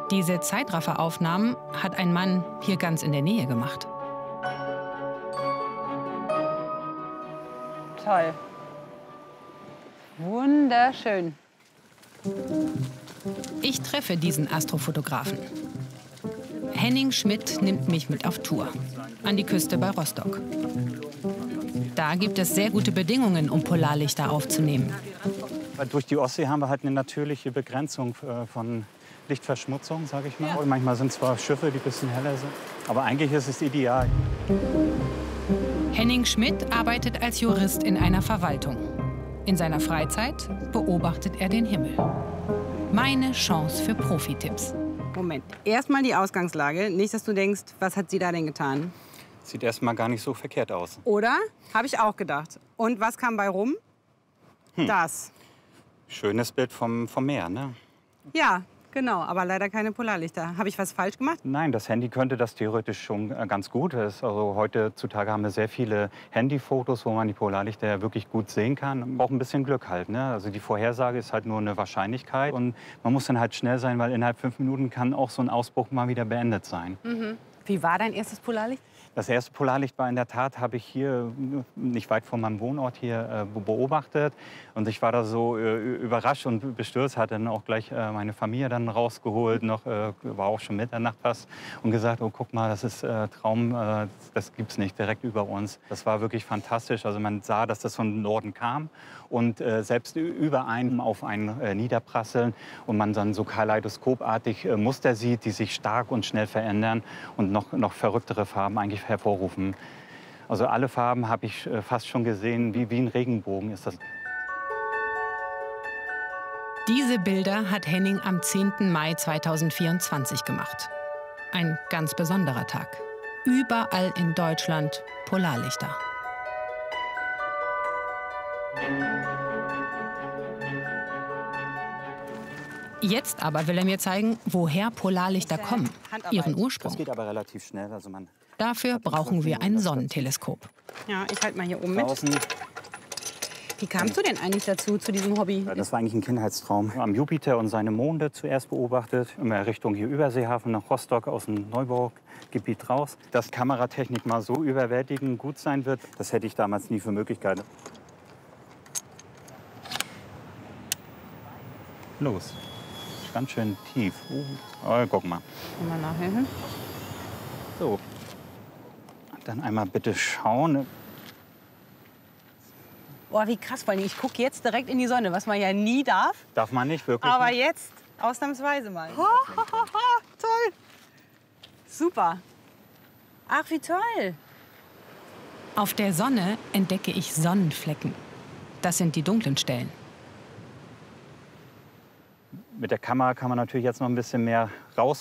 Diese Zeitrafferaufnahmen hat ein Mann hier ganz in der Nähe gemacht. Toll. Wunderschön. Ich treffe diesen Astrofotografen. Henning Schmidt nimmt mich mit auf Tour. An die Küste bei Rostock. Da gibt es sehr gute Bedingungen, um Polarlichter aufzunehmen. Durch die Ostsee haben wir halt eine natürliche Begrenzung von Lichtverschmutzung, sage ich mal. Ja. Manchmal sind zwar Schiffe, die ein bisschen heller sind, aber eigentlich ist es ideal. Henning Schmidt arbeitet als Jurist in einer Verwaltung. In seiner Freizeit beobachtet er den Himmel. Meine Chance für Profi-Tipps. Moment, erstmal die Ausgangslage. Nicht, dass du denkst, was hat sie da denn getan? Sieht erstmal gar nicht so verkehrt aus. Oder? Habe ich auch gedacht. Und was kam bei rum? Das. Schönes Bild vom Meer, ne? Ja, genau. Aber leider keine Polarlichter. Habe ich was falsch gemacht? Nein, das Handy könnte das theoretisch schon ganz gut. Also heutzutage haben wir sehr viele Handyfotos, wo man die Polarlichter ja wirklich gut sehen kann. Man braucht ein bisschen Glück halt, ne? Also die Vorhersage ist halt nur eine Wahrscheinlichkeit. Und man muss dann halt schnell sein, weil innerhalb 5 Minuten kann auch so ein Ausbruch mal wieder beendet sein. Mhm. Wie war dein erstes Polarlicht? Das erste Polarlicht war in der Tat, habe ich hier nicht weit von meinem Wohnort hier beobachtet. Und ich war da so überrascht und bestürzt, hatte dann auch gleich meine Familie dann rausgeholt, war auch schon Mitternacht fast und gesagt, oh guck mal, das ist Traum, das gibt's nicht direkt über uns. Das war wirklich fantastisch. Also man sah, dass das von Norden kam und selbst über einen auf einen niederprasseln und man dann so kaleidoskopartig Muster sieht, die sich stark und schnell verändern und noch verrücktere Farben eigentlich hervorrufen. Also alle Farben habe ich fast schon gesehen, wie ein Regenbogen ist das. Diese Bilder hat Henning am 10. Mai 2024 gemacht. Ein ganz besonderer Tag. Überall in Deutschland Polarlichter. Jetzt aber will er mir zeigen, woher Polarlichter kommen, ihren Ursprung. Das geht aber relativ schnell. Also Dafür brauchen wir ein Sonnenteleskop. Ja, ich halte mal hier oben mit. draußen. Wie kamst du denn eigentlich dazu, zu diesem Hobby? Ja, das war eigentlich ein Kindheitstraum. Am Jupiter und seine Monde zuerst beobachtet, immer Richtung hier Überseehafen nach Rostock aus dem Neubaugebiet raus. Dass Kameratechnik mal so überwältigend gut sein wird, das hätte ich damals nie für möglich gehalten. Los. Ganz schön tief. Oh, guck mal. Mal nachher hin. So. Dann einmal bitte schauen. Boah, wie krass, vor allem ich gucke jetzt direkt in die Sonne, was man ja nie darf. Darf man nicht, wirklich Aber nicht? jetzt ausnahmsweise mal. Toll. Super. Ach, wie toll. Auf der Sonne entdecke ich Sonnenflecken. Das sind die dunklen Stellen. Mit der Kamera kann man natürlich jetzt noch ein bisschen mehr raus